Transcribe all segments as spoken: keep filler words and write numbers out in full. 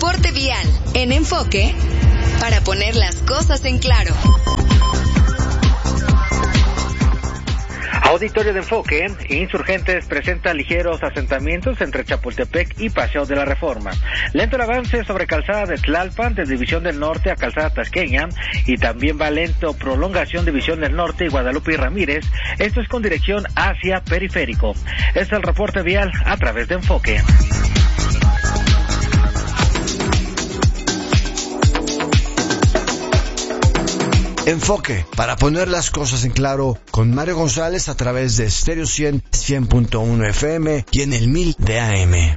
reporte vial en Enfoque para poner las cosas en claro. Auditorio de Enfoque, insurgentes presenta ligeros asentamientos entre Chapultepec y Paseo de la Reforma. Lento el avance sobre calzada de Tlalpan, de División del Norte a calzada Tasqueña, y también va lento prolongación División del Norte y Guadalupe y Ramírez, esto es con dirección hacia Periférico. Este es el reporte vial a través de Enfoque. Enfoque, para poner las cosas en claro, con Mario González a través de Stereo cien, cien punto uno F M y en el mil de A M.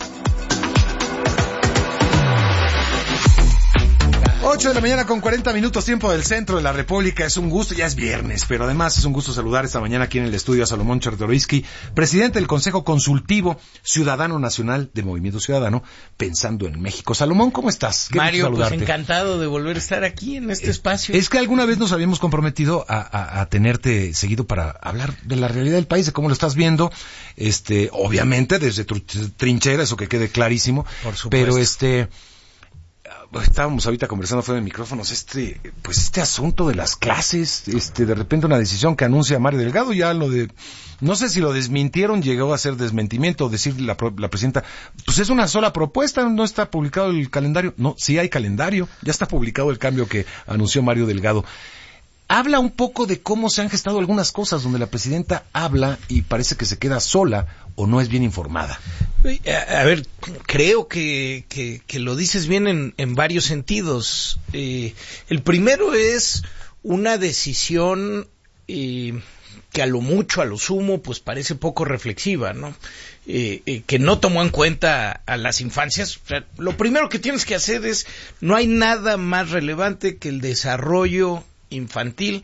ocho de la mañana con cuarenta minutos, tiempo del centro de la República. Es un gusto, ya es viernes, pero además es un gusto saludar esta mañana aquí en el estudio a Salomón Chertorivsky, presidente del Consejo Consultivo Ciudadano Nacional del Movimiento Ciudadano, Pensando en México. Salomón, ¿cómo estás? Qué Mario, pues encantado de volver a estar aquí en este eh, espacio. Es que alguna vez nos habíamos comprometido a, a, a tenerte seguido para hablar de la realidad del país, de cómo lo estás viendo, este, obviamente desde tu trinchera, eso que quede clarísimo. Por supuesto. Pero este... estábamos ahorita conversando fuera de micrófonos, este, pues este asunto de las clases, este, de repente una decisión que anuncia Mario Delgado, ya lo de, no sé si lo desmintieron, llegó a ser desmentimiento, decir la, la presidenta, pues es una sola propuesta, no está publicado el calendario. No, sí hay calendario, ya está publicado el cambio que anunció Mario Delgado. Habla un poco de cómo se han gestado algunas cosas donde la presidenta habla y parece que se queda sola o no es bien informada. A, a ver, creo que, que, que lo dices bien en, en varios sentidos. Eh, el primero es una decisión eh, que a lo mucho, a lo sumo, pues parece poco reflexiva, ¿no? Eh, eh, que no tomó en cuenta a, a las infancias. O sea, lo primero que tienes que hacer es, no hay nada más relevante que el desarrollo infantil,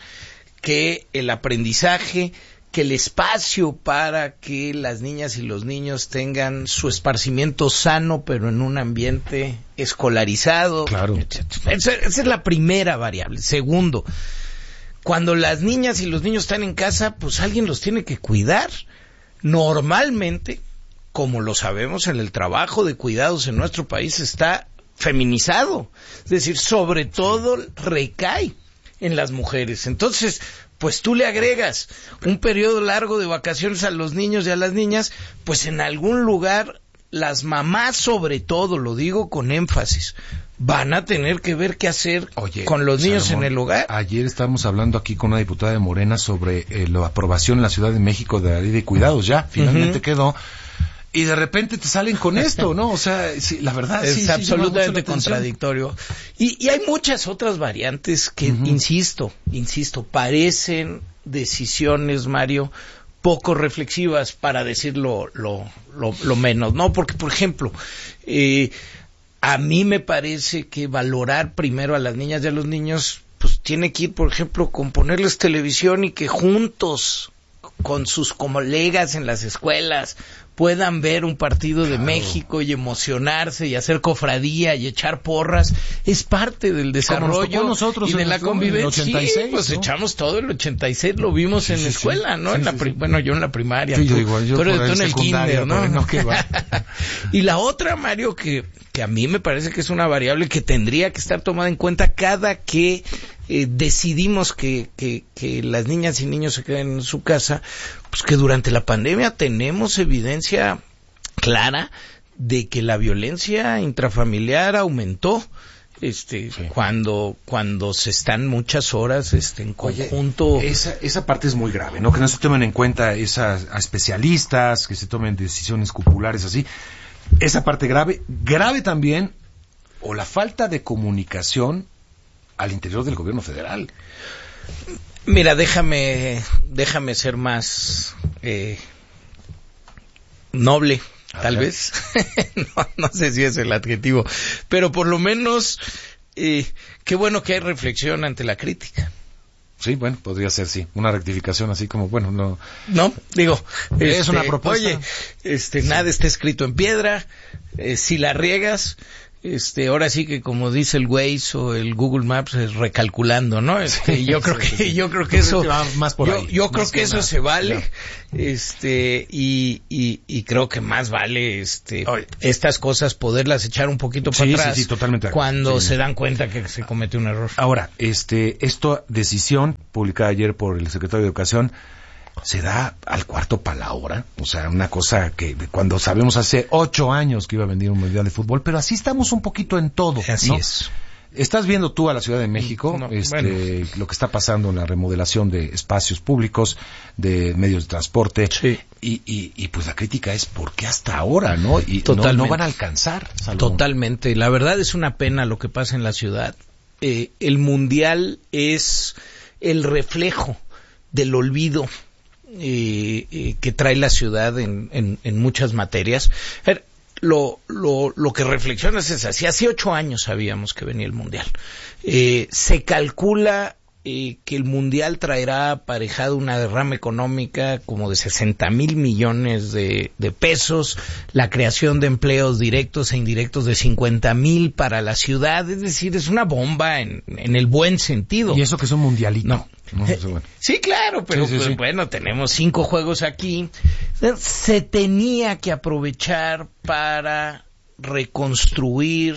que el aprendizaje, que el espacio para que las niñas y los niños tengan su esparcimiento sano, pero en un ambiente escolarizado. Claro. Esa, esa es la primera variable. Segundo, cuando las niñas y los niños están en casa, pues alguien los tiene que cuidar. Normalmente, como lo sabemos, en el trabajo de cuidados en nuestro país está feminizado. Es decir, sobre todo recae en las mujeres. Entonces, pues tú le agregas un periodo largo de vacaciones a los niños y a las niñas, pues en algún lugar las mamás, sobre todo, lo digo con énfasis, van a tener que ver qué hacer Oye, con los niños Salomón, en el hogar. Ayer estábamos hablando aquí con una diputada de Morena sobre eh, la aprobación en la Ciudad de México de la ley de cuidados, ya, finalmente uh-huh. quedó. Y de repente te salen con esto, ¿no? O sea, sí, la verdad es sí, absolutamente sí contradictorio. Y, y hay muchas otras variantes que, uh-huh. insisto, insisto, parecen decisiones, Mario, poco reflexivas, para decirlo lo, lo, lo menos, ¿no? Porque, por ejemplo, eh, a mí me parece que valorar primero a las niñas y a los niños, pues tiene que ir, por ejemplo, con ponerles televisión y que juntos, con sus colegas en las escuelas, puedan ver un partido de claro. México y emocionarse y hacer cofradía y echar porras, es parte del desarrollo nosotros y de la convivencia. ochenta y seis, sí, pues ¿no? echamos todo el ochenta y seis, lo vimos sí, en sí, la escuela, ¿no? Sí, en la sí, pri- sí. Bueno, yo en la primaria, sí, tú, yo igual, yo tú, eres, tú tú en el kinder, ¿no? no que va. Y la otra, Mario, que, que a mí me parece que es una variable que tendría que estar tomada en cuenta cada que eh, decidimos que, que, que las niñas y niños se queden en su casa, pues que durante la pandemia tenemos evidencia clara de que la violencia intrafamiliar aumentó este sí. cuando cuando se están muchas horas este en conjunto. Oye, esa esa parte es muy grave, ¿no? Que no se tomen en cuenta esas a especialistas, que se tomen decisiones populares así. Esa parte grave, grave también, o la falta de comunicación al interior del gobierno federal. Mira, déjame déjame ser más eh, noble. A Tal ver. vez, no, no sé si es el adjetivo, pero por lo menos, eh, qué bueno que hay reflexión ante la crítica. Sí, bueno, podría ser, sí, una rectificación así como, bueno, no... No, digo, es este, una propuesta. Oye, este, sí. nada está escrito en piedra, eh, si la riegas, Este, ahora sí que como dice el Waze o el Google Maps, es recalculando, ¿no? Este, Sí, yo creo sí, que, sí. yo creo que eso, más por yo, ahí, yo creo más que que eso nada. se vale, Ya. este, y, y, y creo que más vale, este, Oye. estas cosas poderlas echar un poquito Sí, para sí, atrás. sí, totalmente de acuerdo. Cuando Sí. se dan cuenta que se comete un error. Ahora, este, esta decisión publicada ayer por el secretario de Educación se da al cuarto para la hora, o sea, una cosa que cuando sabemos hace ocho años que iba a venir un mundial de fútbol, pero así estamos un poquito en todo. Así ¿no? es. Estás viendo tú a la Ciudad de México, No, este, bueno. lo que está pasando en la remodelación de espacios públicos, de medios de transporte, Sí. y, y, y pues la crítica es ¿por qué hasta ahora, no? Y no, Totalmente. no van a alcanzar. Salomón. Totalmente. La verdad es una pena lo que pasa en la ciudad. Eh, el mundial es el reflejo del olvido eh, eh, que trae la ciudad en, en, en muchas materias. A ver, lo, lo, lo que reflexionas es así. Hace ocho años sabíamos que venía el mundial. Eh, se calcula eh, que el mundial traerá aparejado una derrama económica como de sesenta mil millones de, de pesos, la creación de empleos directos e indirectos de cincuenta mil para la ciudad, es decir, es una bomba en, en el buen sentido. Y eso que es un mundialito. No. No, Eh, eso, bueno. Sí, claro, pero Sí, sí, pues, sí. bueno, tenemos cinco juegos aquí. Se tenía que aprovechar para reconstruir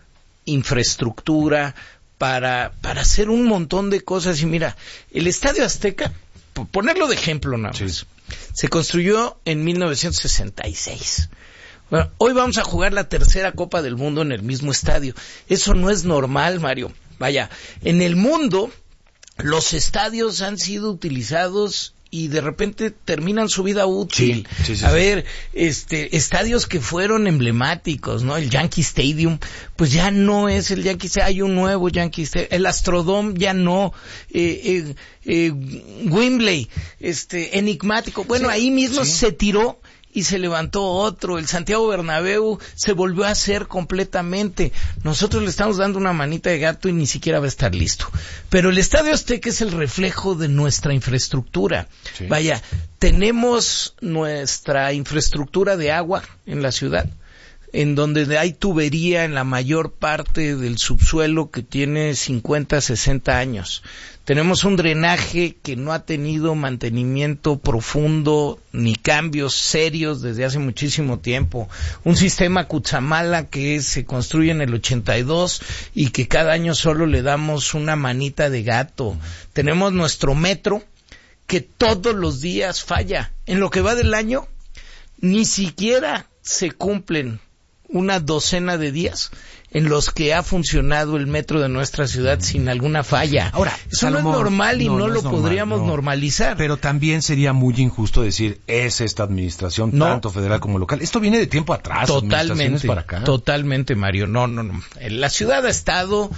infraestructura, para, para hacer un montón de cosas. Y mira, el Estadio Azteca, por ponerlo de ejemplo nada más, Sí. se construyó en mil novecientos sesenta y seis. Bueno, hoy vamos a jugar la tercera Copa del Mundo en el mismo estadio. Eso no es normal, Mario. Vaya, en el mundo los estadios han sido utilizados y de repente terminan su vida útil. Sí, sí, sí, a sí. ver, este, estadios que fueron emblemáticos, ¿no? El Yankee Stadium, pues ya no es el Yankee Stadium, hay un nuevo Yankee Stadium. El Astrodome ya no. Eh, eh, eh, Wembley, este, enigmático. Bueno, Sí, ahí mismo sí. se tiró y se levantó otro. El Santiago Bernabéu se volvió a hacer completamente. Nosotros le estamos dando una manita de gato y ni siquiera va a estar listo. Pero el Estadio Azteca es el reflejo de nuestra infraestructura. Sí. Vaya, tenemos nuestra infraestructura de agua en la ciudad, en donde hay tubería en la mayor parte del subsuelo que tiene cincuenta, sesenta años. Tenemos un drenaje que no ha tenido mantenimiento profundo ni cambios serios desde hace muchísimo tiempo. Un sistema Cutzamala que se construye en el ochenta y dos y que cada año solo le damos una manita de gato. Tenemos nuestro metro que todos los días falla. En lo que va del año, ni siquiera se cumplen una docena de días en los que ha funcionado el metro de nuestra ciudad sin alguna falla. Ahora, eso Salomón, no es normal y no, no lo es normal, podríamos no. normalizar. Pero también sería muy injusto decir, es esta administración, No. tanto federal como local. Esto viene de tiempo atrás, administraciones Totalmente, para acá. totalmente, Mario. No, no, no. La ciudad ha estado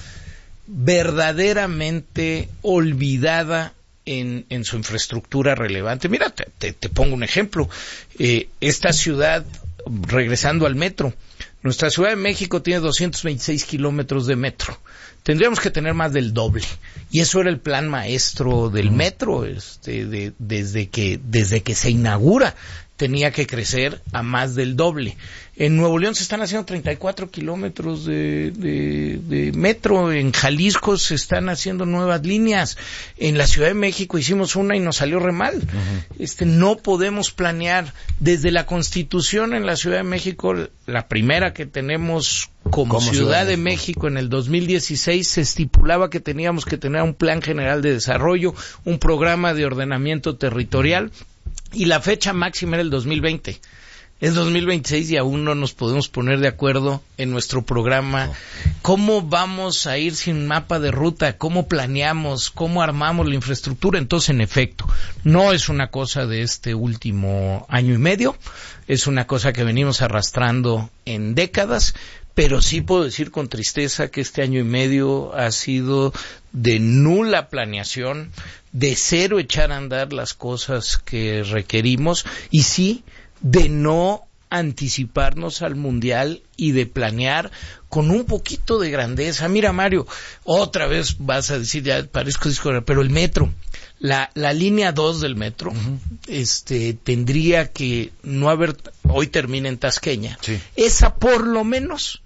verdaderamente olvidada en, en su infraestructura relevante. Mira, te, te, te pongo un ejemplo. Eh, esta ciudad, regresando al metro, nuestra Ciudad de México tiene doscientos veintiséis kilómetros de metro. Tendríamos que tener más del doble. Y eso era el plan maestro del metro, este, de, desde que, desde que se inaugura, tenía que crecer a más del doble. En Nuevo León se están haciendo treinta y cuatro kilómetros de, de, de metro. En Jalisco se están haciendo nuevas líneas. En la Ciudad de México hicimos una y nos salió re mal. Uh-huh. Este, no podemos planear. Desde la Constitución en la Ciudad de México, la primera que tenemos como, como Ciudad, Ciudad de México. México en el dos mil dieciséis, se estipulaba que teníamos que tener un plan general de desarrollo, un programa de ordenamiento territorial, y la fecha máxima era el dos mil veinte. Es dos mil veintiséis y aún no nos podemos poner de acuerdo en nuestro programa. ¿Cómo vamos a ir sin mapa de ruta? ¿Cómo planeamos? ¿Cómo armamos la infraestructura? Entonces, en efecto, no es una cosa de este último año y medio, es una cosa que venimos arrastrando en décadas, pero sí puedo decir con tristeza que este año y medio ha sido de nula planeación, de cero echar a andar las cosas que requerimos, y sí de no anticiparnos al mundial y de planear con un poquito de grandeza. Mira, Mario, otra vez vas a decir, ya parezco disco, pero el metro, la, la línea dos del metro, uh-huh. este, tendría que no haber, hoy termina en Tasqueña, sí. Esa por lo menos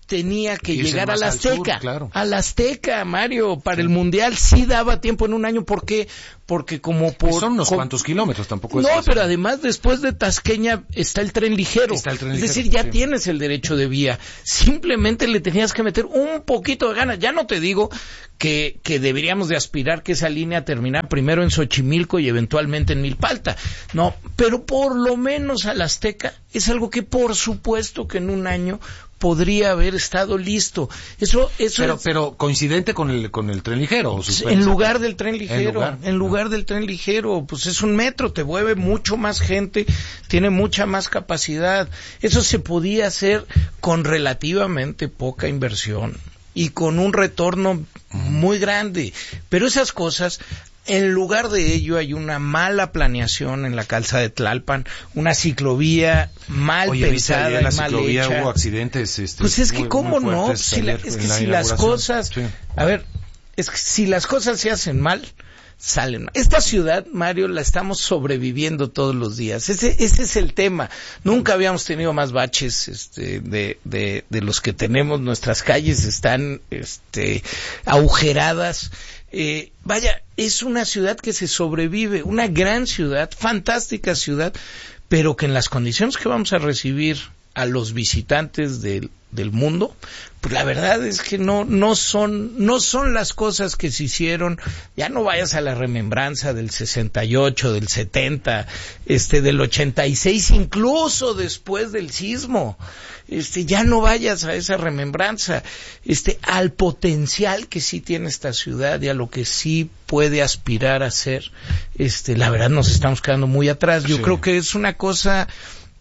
tenía que Irse llegar a más la al Azteca, sur, claro. a la Azteca, Mario, para sí. el Mundial sí daba tiempo en un año, ¿por qué? Porque como por... Son unos con... cuantos kilómetros, tampoco es... No, fácil. Pero además después de Tasqueña está el tren ligero, está el tren es ligero, decir, ya sí. tienes el derecho de vía, simplemente le tenías que meter un poquito de ganas, ya no te digo que, que deberíamos de aspirar que esa línea terminara primero en Xochimilco y eventualmente en Milpalta, no, pero por lo menos a la Azteca es algo que por supuesto que en un año podría haber estado listo. Eso, eso pero, es... pero coincidente con el con el tren ligero. ¿O en lugar del tren ligero, en lugar, en lugar no. del tren ligero, pues es un metro, te mueve mucho más gente, tiene mucha más capacidad. Eso se podía hacer con relativamente poca inversión y con un retorno muy grande. Pero esas cosas, en lugar de ello, hay una mala planeación en la calzada de Tlalpan, una ciclovía mal Oye, pensada en la y mal ciclovía hecha. Hubo accidentes. Este, pues es que muy, cómo muy no, si la, es que si las cosas, sí. a ver, es que si las cosas se hacen mal, salen mal. Esta ciudad, Mario, la estamos sobreviviendo todos los días. Ese, ese es el tema. Nunca habíamos tenido más baches, este, de, de, de los que tenemos. Nuestras calles están, este, agujeradas. Eh, vaya, es una ciudad que se sobrevive, una gran ciudad, fantástica ciudad, pero que en las condiciones que vamos a recibir a los visitantes del, del mundo, pues la verdad es que no, no son, no son las cosas que se hicieron. Ya no vayas a la remembranza del sesenta y ocho, del setenta, este, del ochenta y seis, incluso después del sismo. Este, ya no vayas a esa remembranza, este, al potencial que sí tiene esta ciudad y a lo que sí puede aspirar a ser. Este, la verdad nos estamos quedando muy atrás. Yo sí. creo que es una cosa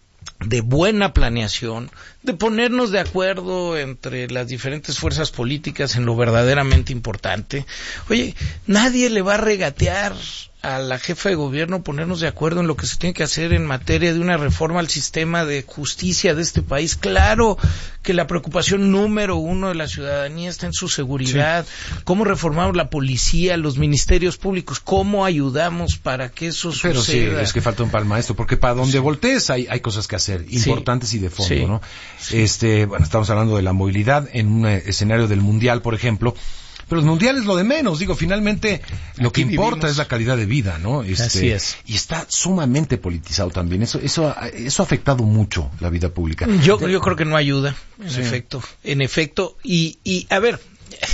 de buena planeación, de ponernos de acuerdo entre las diferentes fuerzas políticas en lo verdaderamente importante. Oye, nadie le va a regatear a la jefa de gobierno ponernos de acuerdo en lo que se tiene que hacer en materia de una reforma al sistema de justicia de este país. Claro que la preocupación número uno de la ciudadanía está en su seguridad, sí. cómo reformamos la policía, los ministerios públicos, cómo ayudamos para que eso Pero suceda. Pero sí, es que falta un pal maestro, porque para donde sí. voltees hay, hay cosas que hacer, importantes sí. y de fondo, sí. ¿no? Sí. Este, bueno, estamos hablando de la movilidad en un escenario del Mundial, por ejemplo. Pero el mundial es lo de menos, digo, finalmente lo Aquí que importa vivimos. Es la calidad de vida, ¿no? Este, Así es. Y está sumamente politizado también, eso eso eso ha afectado mucho la vida pública. Yo yo creo que no ayuda, en sí. efecto, en efecto, y y a ver,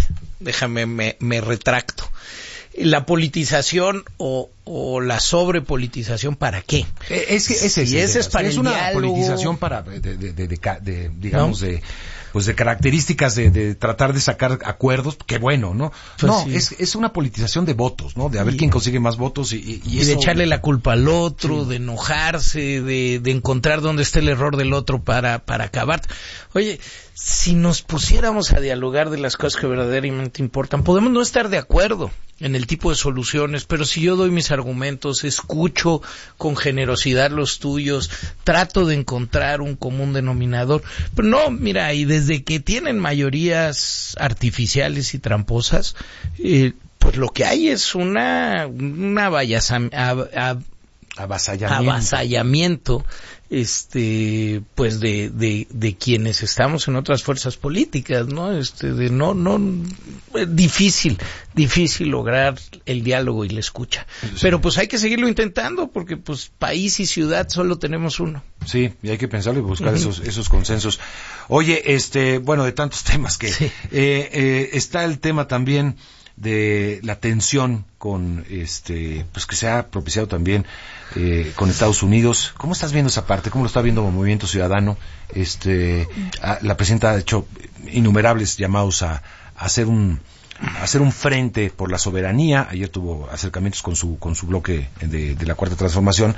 déjame me, me retracto. La politización o, o la sobrepolitización, ¿para qué? Es que ese si es, es, para es el una diálogo. politización para de, de, de, de, de, de digamos ¿no? de pues de características de, de tratar de sacar acuerdos, qué bueno, ¿no? Pues no, sí. es, es una politización de votos, ¿no? De a ver y, quién consigue más votos y, y, y, y eso... de echarle la culpa al otro, sí. de enojarse, de, de encontrar dónde está el error del otro para, para acabar. Oye, si nos pusiéramos a dialogar de las cosas que verdaderamente importan, podemos no estar de acuerdo en el tipo de soluciones, pero si yo doy mis argumentos, escucho con generosidad los tuyos, trato de encontrar un común denominador. Pero no, mira, y desde que tienen mayorías artificiales y tramposas, eh, pues lo que hay es una, una vallasam, ab, ab, avasallamiento. avasallamiento este pues de, de de quienes estamos en otras fuerzas políticas, ¿no? Este de no no es difícil difícil lograr el diálogo y la escucha. Sí. Pero pues hay que seguirlo intentando porque pues país y ciudad solo tenemos uno. Sí, y hay que pensarlo y buscar uh-huh. esos esos consensos. Oye, este, bueno, de tantos temas que sí. eh, eh, está el tema también de la tensión con este pues que se ha propiciado también eh, con Estados Unidos. ¿Cómo estás viendo esa parte? ¿Cómo lo está viendo Movimiento Ciudadano? Este a, la presidenta ha hecho innumerables llamados a, a hacer un a hacer un frente por la soberanía. Ayer tuvo acercamientos con su con su bloque de, de la Cuarta Transformación.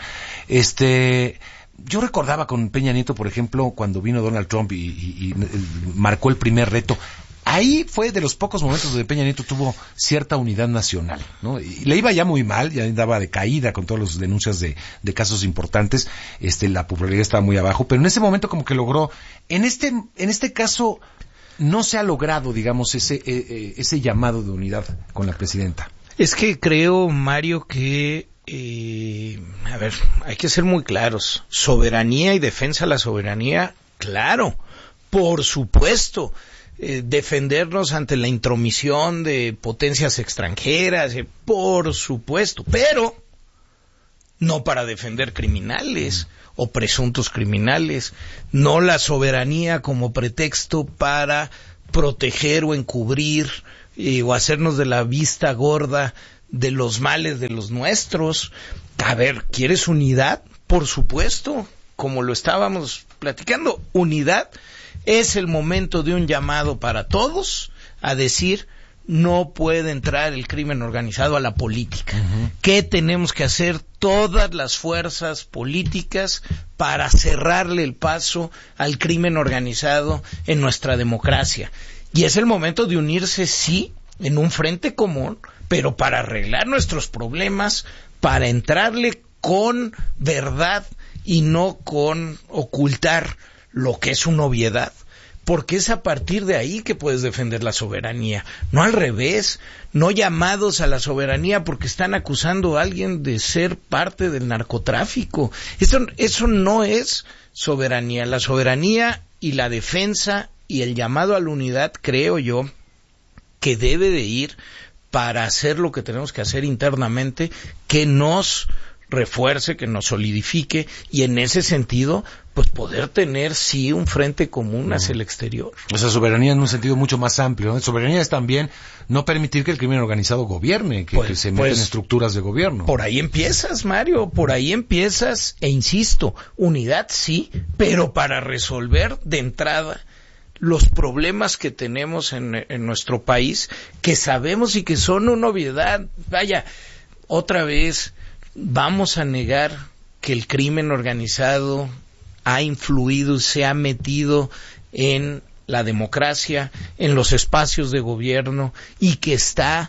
Este yo recordaba con Peña Nieto, por ejemplo, cuando vino Donald Trump y, y, y marcó el primer reto. Ahí fue de los pocos momentos donde Peña Nieto tuvo cierta unidad nacional, ¿no? Y le iba ya muy mal, ya andaba de caída con todas las denuncias de, de casos importantes, este, la popularidad estaba muy abajo, pero en ese momento como que logró, en este, en este caso, no se ha logrado, digamos, ese, eh, ese llamado de unidad con la presidenta. Es que creo, Mario, que, eh, a ver, hay que ser muy claros, soberanía y defensa de la soberanía, claro. por supuesto, eh, defendernos ante la intromisión de potencias extranjeras, eh, por supuesto, pero no para defender criminales o presuntos criminales, no la soberanía como pretexto para proteger o encubrir eh, o hacernos de la vista gorda de los males de los nuestros. A ver, ¿quieres unidad? Por supuesto, como lo estábamos platicando, unidad. Es el momento de un llamado para todos a decir: no puede entrar el crimen organizado a la política. Uh-huh. ¿Qué tenemos que hacer todas las fuerzas políticas para cerrarle el paso al crimen organizado en nuestra democracia? Y es el momento de unirse, sí, en un frente común, pero para arreglar nuestros problemas, para entrarle con verdad y no con ocultar lo que es una obviedad. Porque es a partir de ahí que puedes defender la soberanía, no al revés, no llamados a la soberanía porque están acusando a alguien de ser parte del narcotráfico. Eso, eso no es soberanía. La soberanía y la defensa y el llamado a la unidad, creo yo, que debe de ir para hacer lo que tenemos que hacer internamente, que nos refuerce, que nos solidifique, y en ese sentido pues poder tener sí un frente común hacia el exterior. O sea, soberanía en un sentido mucho más amplio, ¿no? Soberanía es también no permitir que el crimen organizado gobierne, que, pues, que se metan pues, en estructuras de gobierno. Por ahí empiezas, Mario, por ahí empiezas, e insisto, unidad sí, pero para resolver de entrada los problemas que tenemos en, en nuestro país, que sabemos y que son una obviedad. Vaya, otra vez vamos a negar que el crimen organizado ha influido y se ha metido en la democracia, en los espacios de gobierno, y que está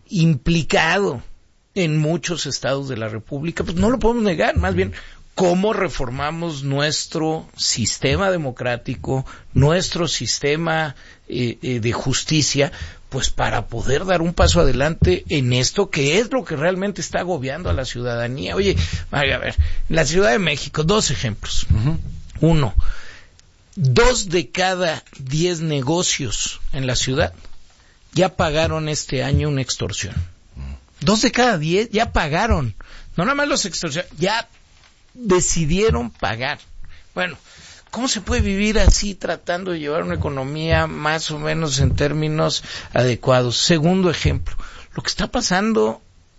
implicado en muchos estados de la República. Pues no lo podemos negar, más bien, ¿cómo reformamos nuestro sistema democrático, nuestro sistema eh, eh, de justicia? Pues para poder dar un paso adelante en esto que es lo que realmente está agobiando a la ciudadanía. Oye, a ver, en la Ciudad de México, dos ejemplos. Uh-huh. Uno, dos de cada diez negocios en la ciudad ya pagaron este año una extorsión. Uh-huh. Dos de cada diez ya pagaron. No nada más los extorsiones, ya decidieron pagar. Bueno, ¿cómo se puede vivir así tratando de llevar una economía más o menos en términos adecuados? Segundo ejemplo, lo que está pasando,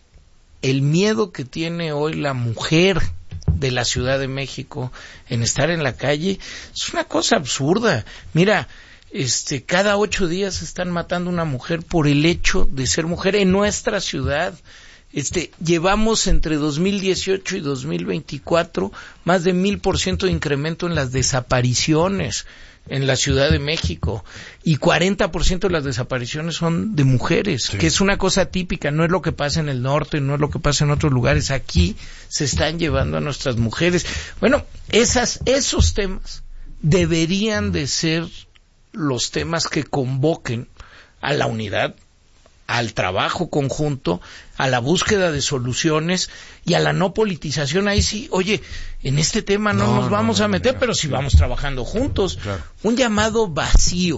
el miedo que tiene hoy la mujer de la Ciudad de México en estar en la calle, es una cosa absurda. Mira, este, cada ocho días están matando a una mujer por el hecho de ser mujer en nuestra ciudad. Este, llevamos entre dos mil dieciocho y dos mil veinticuatro más de mil por ciento de incremento en las desapariciones en la Ciudad de México, y cuarenta por ciento de las desapariciones son de mujeres, sí, que es una cosa típica, no es lo que pasa en el norte, no es lo que pasa en otros lugares, aquí se están llevando a nuestras mujeres. Bueno, esas, esos temas deberían de ser los temas que convoquen a la unidad, al trabajo conjunto, a la búsqueda de soluciones y a la no politización. Ahí sí, oye, en este tema no, no nos vamos no, no, a meter, no, pero sí, sí vamos trabajando juntos. Claro. Un llamado vacío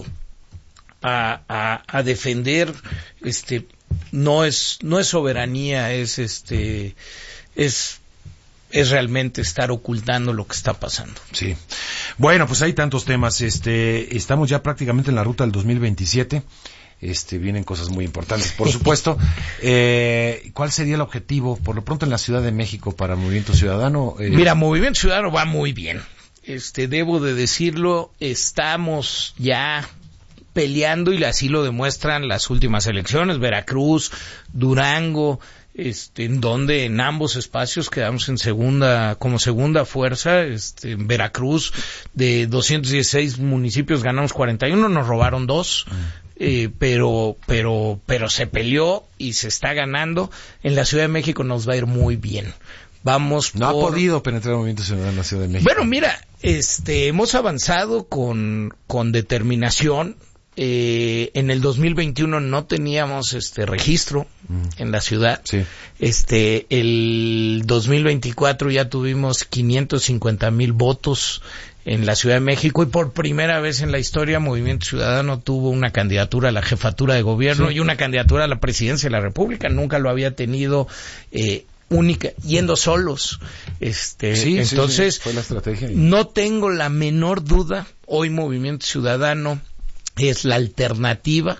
a, a, a defender, este, no es, no es soberanía, es este, es, es realmente estar ocultando lo que está pasando. Sí. Bueno, pues hay tantos temas. Este, estamos ya prácticamente en la ruta del dos mil veintisiete. Este, vienen cosas muy importantes, por supuesto. Eh, ¿Cuál sería el objetivo, por lo pronto, en la Ciudad de México para Movimiento Ciudadano? Eh... Mira, Movimiento Ciudadano va muy bien. Este, debo de decirlo, estamos ya peleando, y así lo demuestran las últimas elecciones, Veracruz, Durango, este, en donde en ambos espacios quedamos en segunda, como segunda fuerza. Este, en Veracruz, de doscientos dieciséis municipios ganamos cuarenta y uno, nos robaron dos. Mm. Eh, pero, pero, pero se peleó y se está ganando. En la Ciudad de México nos va a ir muy bien. Vamos No por... ha podido penetrar el Movimiento Ciudadano en la Ciudad de México. Bueno, mira, este, hemos avanzado con, con determinación. Eh, en el dos mil veintiuno no teníamos este registro mm. en la ciudad. Sí. Este, el dos mil veinticuatro ya tuvimos quinientos cincuenta mil votos en la Ciudad de México, y por primera vez en la historia Movimiento Ciudadano tuvo una candidatura a la jefatura de gobierno, sí, y una candidatura a la presidencia de la República. Nunca lo había tenido eh, única, yendo solos. Este, sí, entonces, sí, sí, fue la estrategia. No tengo la menor duda, hoy Movimiento Ciudadano es la alternativa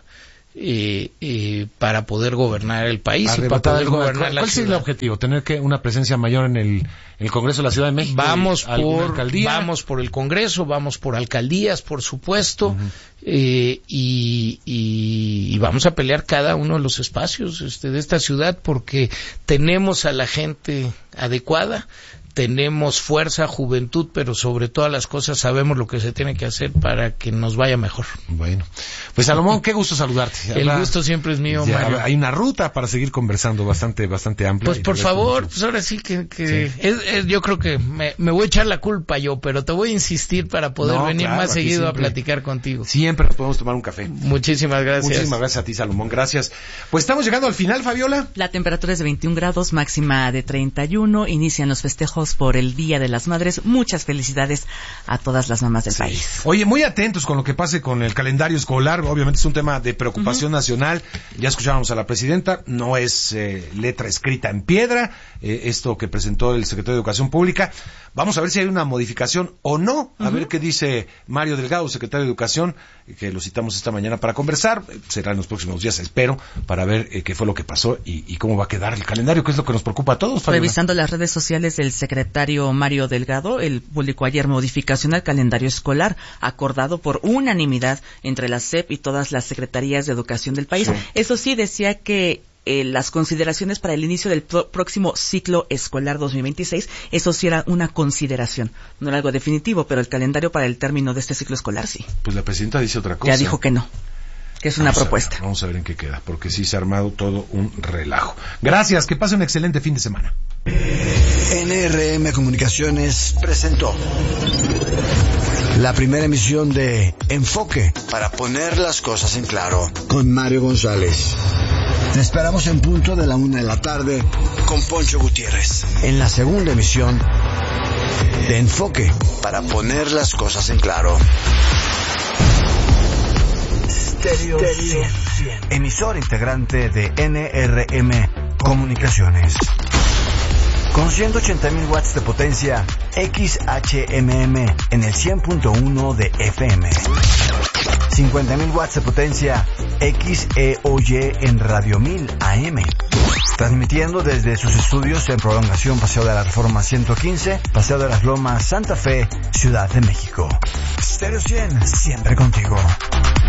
Eh, eh, para poder gobernar el país y para poder gobernar la ciudad. ¿Cuál es el objetivo? ¿Tener que una presencia mayor en el, en el Congreso de la Ciudad de México? Vamos por, vamos por el Congreso, vamos por alcaldías, por supuesto, uh-huh. eh, y, y, y vamos a pelear cada uno de los espacios este, de esta ciudad, porque tenemos a la gente adecuada, tenemos fuerza, juventud, pero sobre todas las cosas sabemos lo que se tiene que hacer para que nos vaya mejor. Bueno, pues Salomón, qué gusto saludarte. El ahora, gusto siempre es mío, ya, Mario. Hay una ruta para seguir conversando bastante bastante amplia. Pues por favor, pues ahora sí que, que sí. Es, es, yo creo que me, me voy a echar la culpa yo, pero te voy a insistir para poder no, venir claro, más seguido siempre, a platicar contigo. Siempre nos podemos tomar un café. Muchísimas gracias. Muchísimas gracias a ti, Salomón, gracias. Pues estamos llegando al final, Fabiola. La temperatura es de veintiún grados, máxima de treinta y uno, inician los festejos por el Día de las Madres. Muchas felicidades a todas las mamás del sí. país. Oye, muy atentos con lo que pase con el calendario escolar. Obviamente es un tema de preocupación uh-huh. nacional. Ya escuchábamos a la presidenta, no es eh, letra escrita en piedra, eh, esto que presentó el secretario de Educación Pública. Vamos a ver si hay una modificación o no, a uh-huh. ver qué dice Mario Delgado, secretario de Educación, que lo citamos esta mañana para conversar. Será en los próximos días, espero, para ver eh, qué fue lo que pasó y, y cómo va a quedar el calendario, que es lo que nos preocupa a todos, Fabiola. Revisando las redes sociales del secretario Mario Delgado, él publicó ayer modificación al calendario escolar, acordado por unanimidad entre la S E P y todas las secretarías de educación del país. Sí. Eso sí, decía que Eh, las consideraciones para el inicio del pro- próximo ciclo escolar dos mil veintiséis, eso sí era una consideración, no era algo definitivo, pero el calendario para el término de este ciclo escolar sí. Pues la presidenta dice otra cosa. Ya dijo que no, que es una vamos propuesta. A ver, vamos a ver en qué queda, porque sí se ha armado todo un relajo. Gracias, que pase un excelente fin de semana. N R M Comunicaciones presentó la primera emisión de Enfoque, para poner las cosas en claro, con Mario González. Te esperamos en punto de la una de la tarde con Poncho Gutiérrez, en la segunda emisión de Enfoque, para poner las cosas en claro. Stereo cien, emisor integrante de N R M Comunicaciones. Con ciento ochenta mil watts de potencia, X H M M en el cien punto uno de F M. cincuenta mil watts de potencia, X E O Y en Radio mil A M. Transmitiendo desde sus estudios en Prolongación Paseo de la Reforma ciento quince, Paseo de las Lomas, Santa Fe, Ciudad de México. Stereo cien, siempre contigo.